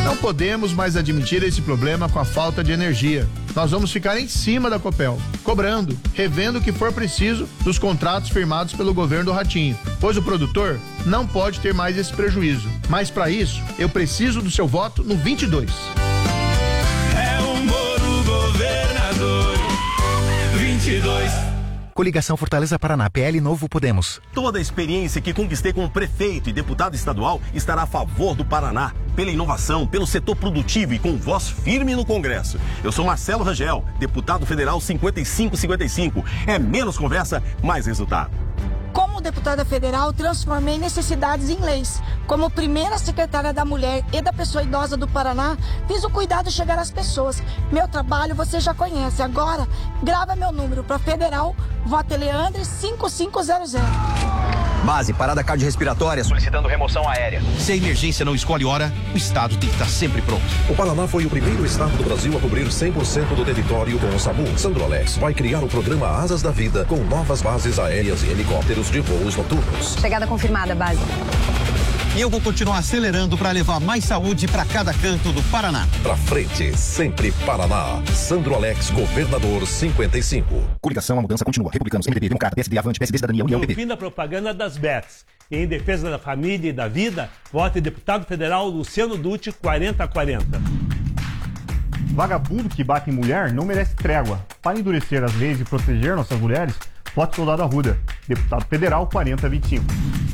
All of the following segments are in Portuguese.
Não podemos mais admitir esse problema com a falta de energia. Nós vamos ficar em cima da Copel, cobrando, revendo o que for preciso dos contratos firmados pelo governo do Ratinho, pois o produtor não pode ter mais esse prejuízo. Mas para isso, eu preciso do seu voto no 22. É o Moro governador 22. Coligação Fortaleza Paraná, PL Novo Podemos. Toda a experiência que conquistei como prefeito e deputado estadual estará a favor do Paraná, pela inovação, pelo setor produtivo e com voz firme no Congresso. Eu sou Marcelo Rangel, deputado federal 5555. É menos conversa, mais resultado. Como deputada federal, transformei necessidades em leis. Como primeira secretária da Mulher e da Pessoa Idosa do Paraná, fiz o cuidado chegar às pessoas. Meu trabalho você já conhece. Agora, grava meu número para federal, vote Leandre 5500. Base, parada cardiorrespiratória, solicitando remoção aérea. Se a emergência não escolhe hora, o estado tem que estar sempre pronto. O Paraná foi o primeiro estado do Brasil a cobrir 100% do território com o SAMU. Sandrolex vai criar o programa Asas da Vida com novas bases aéreas e helicópteros de voos noturnos. Chegada confirmada, base. E eu vou continuar acelerando para levar mais saúde para cada canto do Paraná. Pra frente, sempre Paraná. Sandrolex, governador 55. Coligação, a mudança continua. Republicanos, MDB, Democrata, PSD, Avante, PSD, Cidadania, União, PP. No fim da propaganda das bets. E em defesa da família e da vida, vote deputado federal Luciano Dutti 4040. Vagabundo que bate em mulher não merece trégua. Para endurecer as leis e proteger nossas mulheres, vote Soldado Arruda, deputado federal 4025.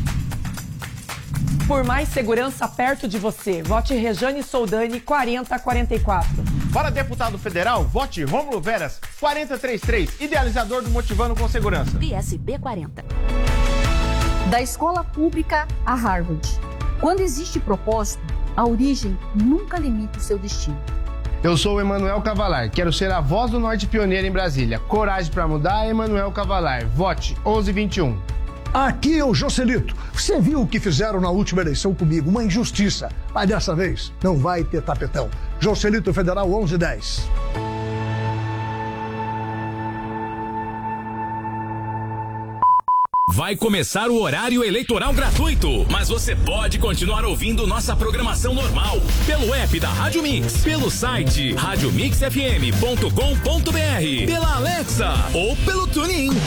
Por mais segurança perto de você, vote Rejane Soldani 4044. Para deputado federal, vote Rômulo Veras 4033, idealizador do Motivando com Segurança. PSB 40. Da escola pública a Harvard. Quando existe propósito, a origem nunca limita o seu destino. Eu sou o Emanuel Cavalar, quero ser a voz do Norte pioneira em Brasília. Coragem para mudar, Emanuel Cavalar. Vote 1121. Aqui é o Joselito. Você viu o que fizeram na última eleição comigo? Uma injustiça. Mas dessa vez não vai ter tapetão. Joselito Federal 1110. Vai começar o horário eleitoral gratuito, mas você pode continuar ouvindo nossa programação normal pelo app da Rádio Mix, pelo site radiomixfm.com.br, pela Alexa ou pelo TuneIn.